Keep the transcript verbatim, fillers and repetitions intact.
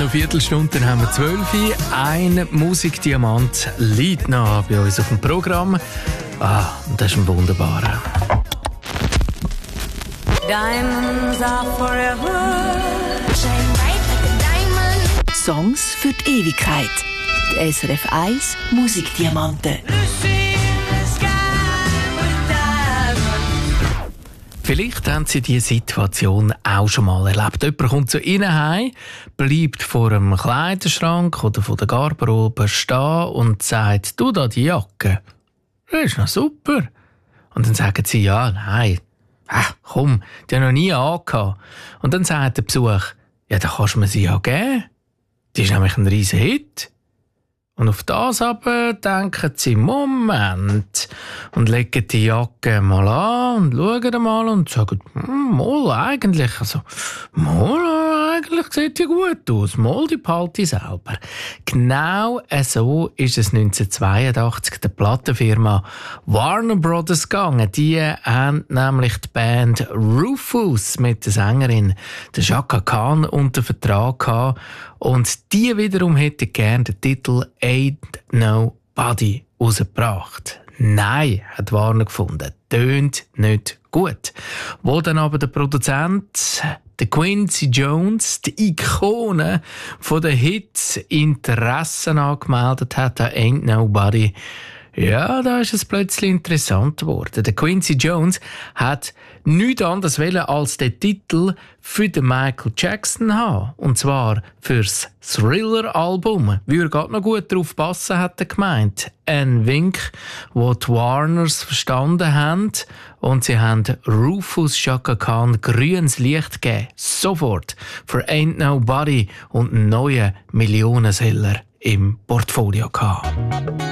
Noch Viertelstunde, dann haben wir zwölf. Ein Musikdiamant liegt noch bei uns auf dem Programm. Ah, und das ist ein wunderbarer. Diamonds are forever. Shine bright like a diamond. Songs für die Ewigkeit. Die S R F eins Musikdiamanten. Vielleicht haben Sie diese Situation auch schon mal erlebt. Jemand kommt zu Ihnen heim, bleibt vor einem Kleiderschrank oder vor der Garderobe stehen und sagt, du da die Jacke, das ist noch super. Und dann sagen Sie, ja, nein, ach, komm, die haben noch nie angehabt. Und dann sagt der Besuch, ja, dann kannst du mir sie ja geben. Die ist nämlich ein riesen Hit. Und auf das aber denken sie, Moment, und legen die Jacke mal an und schauen mal und sagen, hm, mal eigentlich, also, mal eigentlich sieht die gut aus, mal die behalte ich selber. Genau so ist es neunzehnhundertzweiundachtzig der Plattenfirma Warner Brothers gegangen. Die haben nämlich die Band Rufus mit der Sängerin der Chaka Khan unter Vertrag gehabt. Und die wiederum hätte gerne den Titel «Ain't Nobody» rausgebracht. Nein, hat Warner gefunden. Tönt nicht gut. Wo dann aber der Produzent, der Quincy Jones, die Ikone von den Hits, Interessen angemeldet hat an «Ain't Nobody», ja, da ist es plötzlich interessant geworden. Der Quincy Jones hat nichts anderes wollen als den Titel für den Michael Jackson haben. Und zwar fürs Thriller-Album. Wie er gerade noch gut drauf passen, hat er gemeint. Ein Wink, wo die Warners verstanden haben. Und sie haben Rufus Chaka Khan grünes Licht gegeben. Sofort. Für Ain't Nobody und einen neuen Millionenseller im Portfolio gehabt.